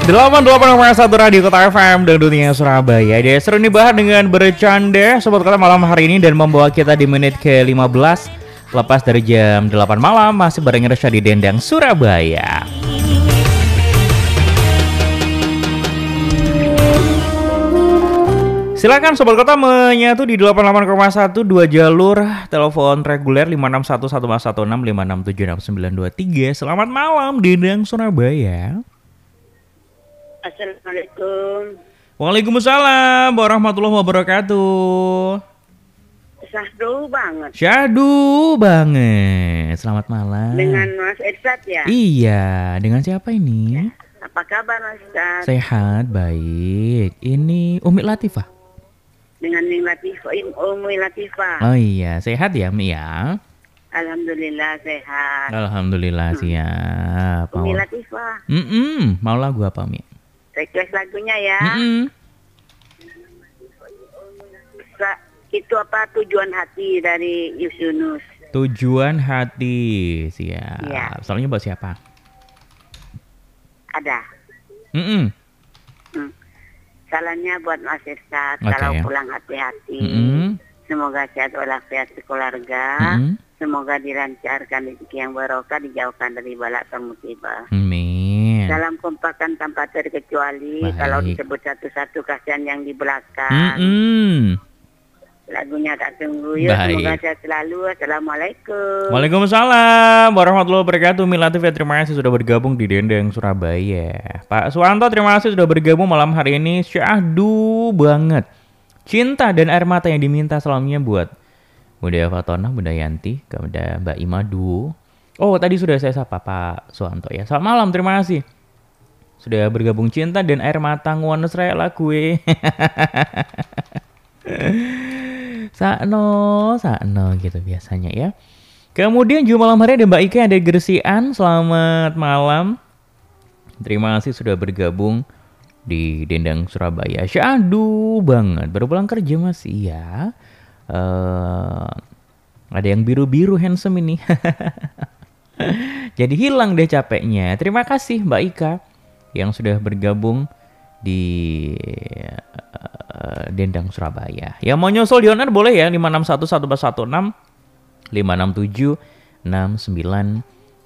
88,1 Radio Kota FM dan dunia Surabaya. Dia seru dibahas dengan bercanda Sobat Kota malam hari ini dan membawa kita di menit ke-15 lepas dari jam 8 malam masih bareng Resya di Dendang Surabaya. Silakan Sobat Kota menyatu di 88,1 2 jalur telepon reguler 561 1116 5676923. Selamat malam Dendang Surabaya. Assalamualaikum. Waalaikumsalam warahmatullahi wabarakatuh. Syahdu banget. Selamat malam. Dengan Mas Irsad ya? Iya, dengan siapa ini? Apa kabar Mas Irsad? Sehat, baik. Ini Umi Latifah. Dengan Umi Latifah. Oh iya, sehat ya Mi ya? Alhamdulillah sehat. Alhamdulillah siap. Umi Latifah. Mau lagu apa Mi? Request lagunya ya. Itu apa tujuan hati dari Yunus. Tujuan hati, siap. Ya. Soalnya buat siapa? Ada. Salamnya buat Mas Irsad. Kalau pulang hati-hati. Semoga sehat walafiat keluarga. Semoga dilancarkan rezeki yang barokah, dijauhkan dari bala dan musibah. Amin. Dalam kompakan tanpa terkecuali. Baik. Kalau disebut satu-satu kasihan yang di belakang. Lagunya tak tunggu ya. Semoga sehat selalu. Assalamualaikum. Waalaikumsalam warahmatullahi wabarakatuh. Milatif ya, terima kasih sudah bergabung di Dendang Surabaya. Pak Suwanto terima kasih sudah bergabung malam hari ini. Syahdu banget. Cinta dan air mata yang diminta selamanya buat Bunda Fatona, Bunda Yanti, kepada Mbak Imadu. Oh tadi sudah saya sapa Pak Suwanto ya. Selamat malam, terima kasih sudah bergabung. Cinta dan air mata ngones rek lagu Sakno gitu biasanya ya. Kemudian juga malam hari ada Mbak Ika yang ada Gersian. Selamat malam. Terima kasih sudah bergabung di Dendang Surabaya. Syahdu banget. Baru pulang kerja Mas. Iya. Ada yang biru-biru handsome ini. Jadi hilang deh capeknya. Terima kasih Mbak Ika yang sudah bergabung di Dendang Surabaya. Yang mau nyusul di owner boleh ya 561 1116 567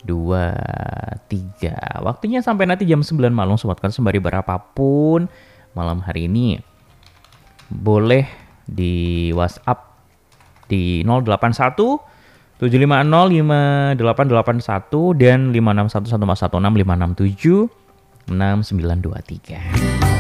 6923. Waktunya sampai nanti jam 9 malam Sobat Kota sembari berapapun malam hari ini. Boleh di WhatsApp di 081 750 5881 dan 561 1116 567 6923.